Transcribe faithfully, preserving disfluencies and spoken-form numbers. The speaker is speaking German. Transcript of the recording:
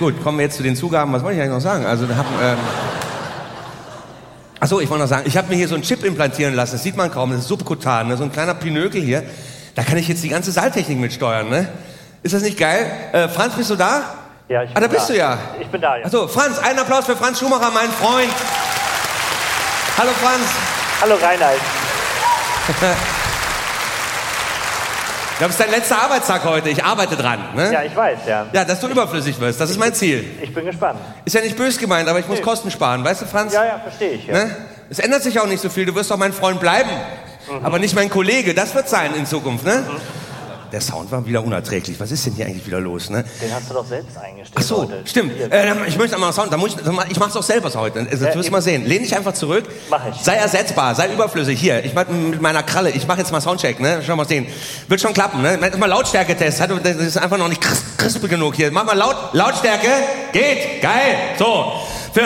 Gut, kommen wir jetzt zu den Zugaben. Was wollte ich eigentlich noch sagen? Also, wir haben... Ähm Achso, ich wollte noch sagen, ich habe mir hier so einen Chip implantieren lassen. Das sieht man kaum, das ist subkutan, ne? So ein kleiner Pinökel hier. Da kann ich jetzt die ganze Saaltechnik mitsteuern, ne? Ist das nicht geil? Äh, Franz, bist du da? Ja, ich bin Ah, da bist da. du ja. Ich bin da, ja. Achso, Franz, einen Applaus für Franz Schumacher, mein Freund. Hallo, Franz. Hallo, Reinhard. Das ist dein letzter Arbeitstag heute. Ich arbeite dran, ne? Ja, ich weiß, ja. Ja, dass du überflüssig wirst, das ist mein Ziel. Ich bin gespannt. Ist ja nicht böse gemeint, aber ich muss Nee. Kosten sparen. Weißt du, Franz? Ja, ja, verstehe ich. Ja. Ne? Es ändert sich auch nicht so viel. Du wirst auch mein Freund bleiben. Mhm. Aber nicht mein Kollege. Das wird sein in Zukunft, ne? Mhm. Der Sound war wieder unerträglich. Was ist denn hier eigentlich wieder los, ne? Den hast du doch selbst eingestellt. Ach so, heute. stimmt. Äh, ich möchte einmal Sound. Da muss ich, ich mach's doch selber heute. Das Ja, wirst du mal sehen. Lehn dich einfach zurück. Mach ich. Sei ersetzbar. Sei überflüssig. Hier, ich mach mit meiner Kralle. Ich mache jetzt mal Soundcheck, ne? Schau mal sehen. Wird schon klappen, ne? Mal Lautstärke-Test. Das ist einfach noch nicht crisp genug hier. Mach mal laut. Lautstärke. Geht. Geil. So.